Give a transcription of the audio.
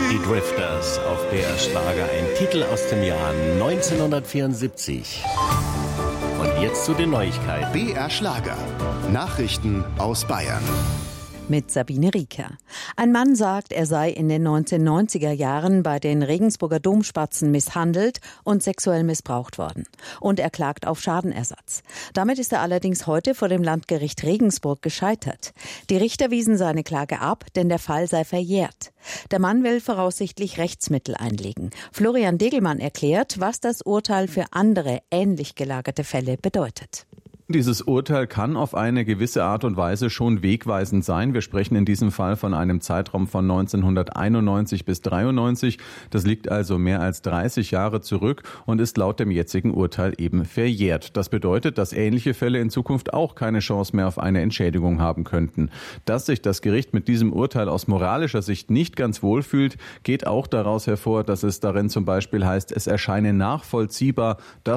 Die Drifters auf BR Schlager, ein Titel aus dem Jahr 1974. Und jetzt zu den Neuigkeiten. BR Schlager. Nachrichten aus Bayern. Mit Sabine Rieker. Ein Mann sagt, er sei in den 1990er Jahren bei den Regensburger Domspatzen misshandelt und sexuell missbraucht worden. Und er klagt auf Schadenersatz. Damit ist er allerdings heute vor dem Landgericht Regensburg gescheitert. Die Richter wiesen seine Klage ab, denn der Fall sei verjährt. Der Mann will voraussichtlich Rechtsmittel einlegen. Florian Degelmann erklärt, was das Urteil für andere ähnlich gelagerte Fälle bedeutet. Dieses Urteil kann auf eine gewisse Art und Weise schon wegweisend sein. Wir sprechen in diesem Fall von einem Zeitraum von 1991 bis 93. Das liegt also mehr als 30 Jahre zurück und ist laut dem jetzigen Urteil eben verjährt. Das bedeutet, dass ähnliche Fälle in Zukunft auch keine Chance mehr auf eine Entschädigung haben könnten. Dass sich das Gericht mit diesem Urteil aus moralischer Sicht nicht ganz wohlfühlt, geht auch daraus hervor, dass es darin zum Beispiel heißt, es erscheine nachvollziehbar, dass